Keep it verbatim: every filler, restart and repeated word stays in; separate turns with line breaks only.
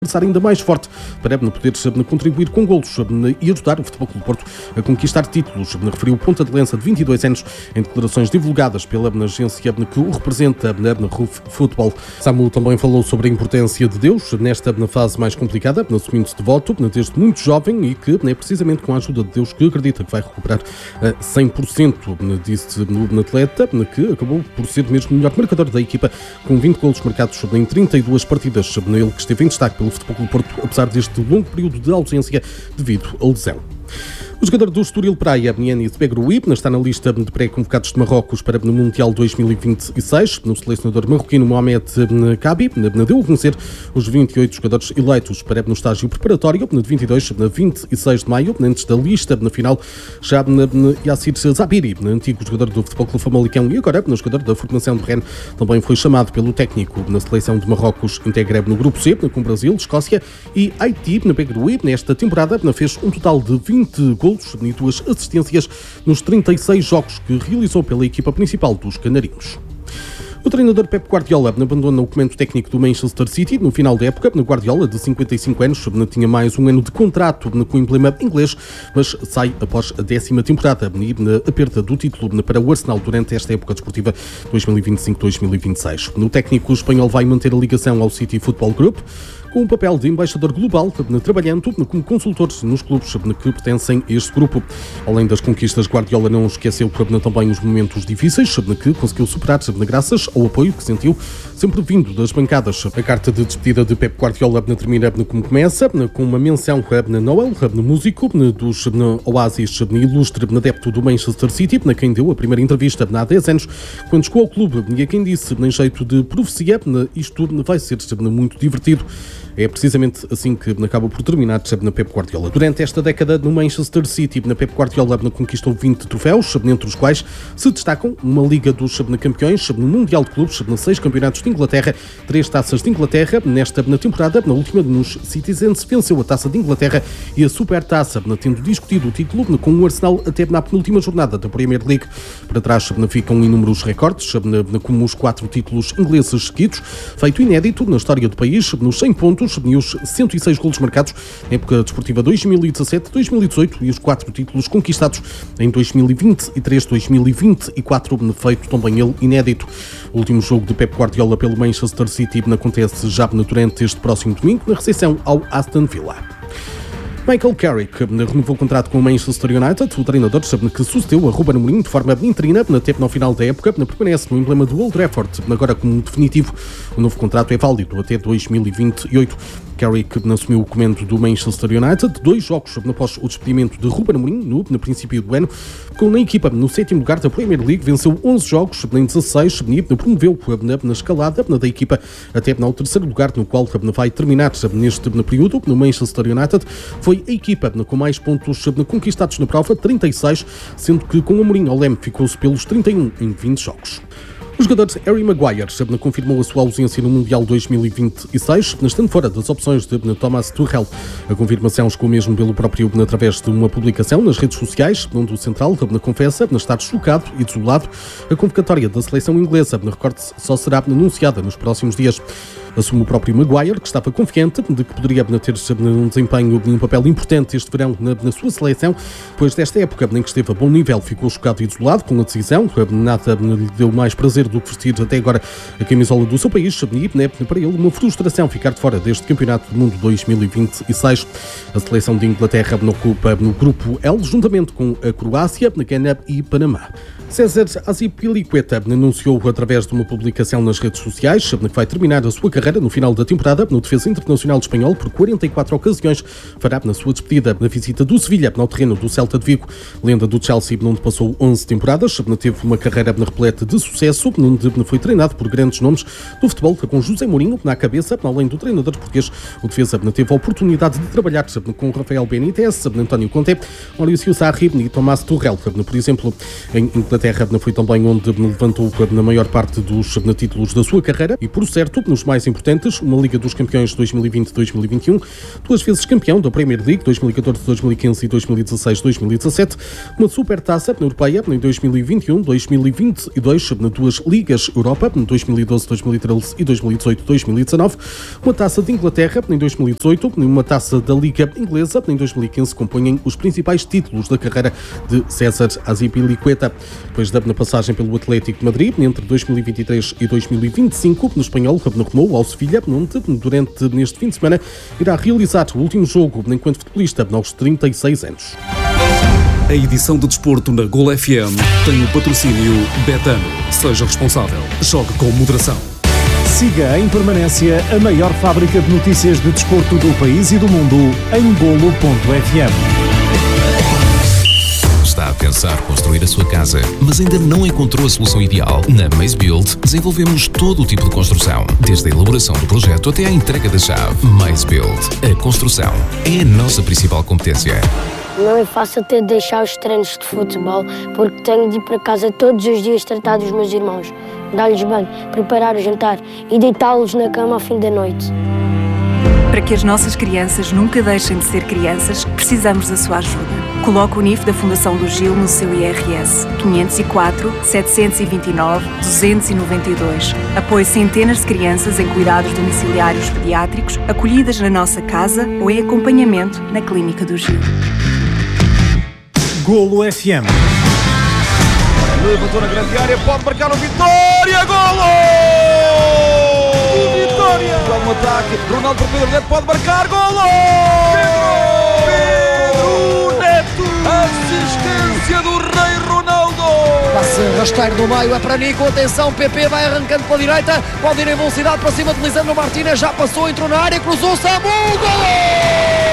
começar ainda mais forte para poder contribuir com golos e ajudar o Futebol Clube do Porto a conquistar títulos, referiu o ponta de lança de vinte e dois anos em declarações divulgadas pela agência que o representa na Ruf Futebol. Samu também falou sobre a importância de Deus nesta fase mais complicada, assumindo-se devoto desde muito jovem e que é precisamente com a ajuda de Deus que acredita que vai recuperar a cem por cento, disse o atleta, que acabou por ser mesmo o melhor marcador da equipa, com vinte golos marcados em trinta e duas partidas, ele que esteve em destaque pelo Futebol Clube do Porto, apesar deste longo período de ausência devido à lesão. O jogador do Estoril Praia, Enis Begroui, está na lista de pré-convocados de Marrocos para o Mundial dois mil e vinte e seis. O selecionador marroquino Mohamed Kabi deu a conhecer os vinte e oito jogadores eleitos para no estágio preparatório de vinte e dois a vinte e seis de maio. Antes da lista, na final, já Yassir Zabiri, antigo jogador do Futebol Clube Famalicão e agora no jogador da formação de Rennes, também foi chamado pelo técnico na seleção de Marrocos, integra no grupo C, com Brasil, Escócia e Haiti. Begroui, nesta temporada, fez um total de vinte gols e duas assistências nos trinta e seis jogos que realizou pela equipa principal dos Canarinhos. O treinador Pep Guardiola abandona o comando técnico do Manchester City no final da época. Guardiola, de cinquenta e cinco anos, tinha mais um ano de contrato com o emblema inglês, mas sai após a décima temporada e a perda do título para o Arsenal durante esta época desportiva dois mil e vinte e cinco dois mil e vinte e seis. O técnico espanhol vai manter a ligação ao City Football Group, com o papel de embaixador global, trabalhando como consultor nos clubes que pertencem a este grupo. Além das conquistas, Guardiola não esqueceu também os momentos difíceis que conseguiu superar graças ao apoio que sentiu, sempre vindo das bancadas. A carta de despedida de Pep Guardiola termina como começa, com uma menção a Noel, músico dos Oasis, ilustre adepto do Manchester City, a quem deu a primeira entrevista há dez anos, quando chegou ao clube, e a quem disse, em jeito de profecia, isto vai ser muito divertido. É precisamente assim que acaba por terminar na Pep Guardiola. Durante esta década, no Manchester City, na Pep Guardiola conquistou vinte troféus, entre os quais se destacam uma Liga dos Campeões, no Mundial de Clubes, seis campeonatos de Inglaterra, três taças de Inglaterra. Nesta na temporada, na última, nos Citizens, venceu a Taça de Inglaterra e a Supertaça, tendo discutido o título com o Arsenal até na penúltima jornada da Premier League. Para trás ficam inúmeros recordes, como os quatro títulos ingleses seguidos, feito inédito na história do país, nos cem pontos e os cento e seis golos marcados na época desportiva dois mil e dezassete dois mil e dezoito e os quatro títulos conquistados em dois mil e vinte e três dois mil e vinte e quatro, feito também ele inédito. O último jogo de Pep Guardiola pelo Manchester City acontece já durante este próximo domingo, na recepção ao Aston Villa. Michael Carrick renovou o contrato com o Manchester United. O treinador, que sucedeu a Ruben Amorim de forma interina até no final da época, permanece no emblema do Old Trafford. Agora, como definitivo, o novo contrato é válido até dois mil e vinte e oito. Carrick assumiu o comando do Manchester United dois jogos após o despedimento de Ruben Amorim no, no princípio do ano. Com na equipa no sétimo lugar da Premier League, venceu onze jogos em dezasseis e promoveu na, na escalada da equipa até ao terceiro lugar, no qual vai terminar neste período. No Manchester United foi a equipa com mais pontos conquistados na prova, trinta e seis, sendo que com Amorim ao leme ficou-se pelos trinta e um em vinte jogos. O jogador Harry Maguire confirmou a sua ausência no Mundial dois mil e vinte e seis, estando fora das opções de Thomas Tuchel. A confirmação chegou mesmo pelo próprio através de uma publicação nas redes sociais, onde o central confessa estar chocado e desolado. A convocatória da seleção inglesa, recorde-se, só será anunciada nos próximos dias. Assume o próprio Maguire, que estava confiante de que poderia ter um desempenho e um papel importante este verão na, na sua seleção. Depois desta época em que esteve a bom nível, ficou chocado e desolado com a decisão. Nada lhe deu mais prazer do que vestir até agora a camisola do seu país e, para ele, uma frustração ficar de fora deste Campeonato do Mundo dois mil e vinte e seis. A seleção de Inglaterra ocupa no grupo L, juntamente com a Croácia, Gana e Panamá. César Azpilicueta anunciou através de uma publicação nas redes sociais que vai terminar a sua carreira no final da temporada no defesa internacional espanhol por quarenta e quatro ocasiões. Fará na sua despedida na visita do Sevilha ao terreno do Celta de Vigo. Lenda do Chelsea, onde passou onze temporadas, teve uma carreira repleta de sucesso, onde foi treinado por grandes nomes do futebol, com José Mourinho na cabeça. Além do treinador português, o defesa teve a oportunidade de trabalhar com Rafael Benítez, António Conte, Maurício Sarri e Tomás Tuchel, por exemplo. Em Inglaterra foi também onde levantou na maior parte dos títulos da sua carreira e, por certo, nos mais importantes, uma Liga dos Campeões dois mil e vinte a dois mil e vinte e um, duas vezes campeão da Premier League dois mil e catorze, dois mil e quinze e dois mil e dezasseis, dois mil e dezassete, uma Supertaça Europeia em dois mil e vinte e um, dois mil e vinte e dois, duas Ligas Europa dois mil e doze, dois mil e treze e dois mil e dezoito, dois mil e dezanove, uma Taça de Inglaterra em dois mil e dezoito, uma Taça da Liga Inglesa em dois mil e quinze, compõem os principais títulos da carreira de César Azpilicueta. Depois da passagem pelo Atlético de Madrid, entre dois mil e vinte e três e dois mil e vinte e cinco, no espanhol, renovou ao Sevilha, onde, durante neste fim de semana, irá realizar o último jogo enquanto futebolista, aos trinta e seis anos.
A edição do desporto na Gol F M tem o patrocínio Betano. Seja responsável. Jogue com moderação.
Siga em permanência a maior fábrica de notícias de desporto do país e do mundo em golo ponto f m.
Está a pensar construir a sua casa, mas ainda não encontrou a solução ideal? Na Maze Build desenvolvemos todo o tipo de construção, desde a elaboração do projeto até à entrega da chave. Maze Build. A construção é a nossa principal competência.
Não é fácil ter de deixar os treinos de futebol, porque tenho de ir para casa todos os dias tratar dos meus irmãos, dar-lhes banho, preparar o jantar e deitá-los na cama ao fim da noite.
Para que as nossas crianças nunca deixem de ser crianças, precisamos da sua ajuda. Coloque o N I F da Fundação do Gil no seu I R S. quinhentos e quatro, setecentos e vinte e nove, duzentos e noventa e dois. Apoie centenas de crianças em cuidados domiciliários pediátricos, acolhidas na nossa casa ou em acompanhamento na Clínica do Gil.
Golo F M.
Levantou na grande área, pode marcar o Vitória, golo! O Vitória! Dá um ataque, Ronaldo para Pedro Neto, pode marcar, golo! Pedro! Pedro Neto! Assistência do Rei Ronaldo!
Passe rasteiro no meio, é para Nico, atenção, P P vai arrancando para a direita, pode ir em velocidade para cima de Lisandro Martínez, já passou, entrou na área, cruzou, Samu, golo!